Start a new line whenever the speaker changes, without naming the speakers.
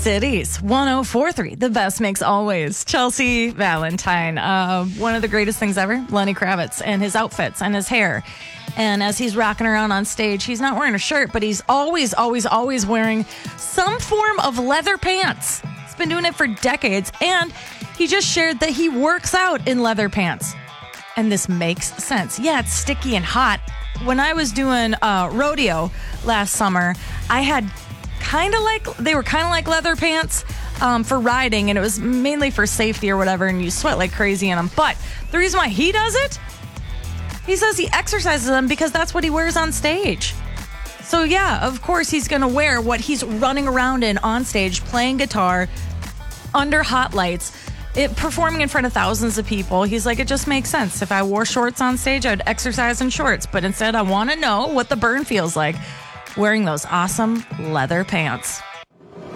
Cities 104.3, the best mix always. Chelsea Valentine, one of the greatest things ever. Lenny Kravitz and his outfits and his hair. And as he's rocking around on stage, he's not wearing a shirt, but he's always wearing some form of leather pants. He's been doing it for decades, and he just shared that he works out in leather pants. And this makes sense. Yeah, it's sticky and hot. When I was doing rodeo last summer, I had they were kind of like leather pants for riding, and it was mainly for safety or whatever, and you sweat like crazy in them. But the reason why he does it, he says he exercises them because that's what he wears on stage. So yeah, of course he's going to wear what he's running around in on stage, playing guitar, under hot lights, performing in front of thousands of people. He's like, it just makes sense. If I wore shorts on stage, I'd exercise in shorts. But instead, I want to know what the burn feels like wearing those awesome leather pants.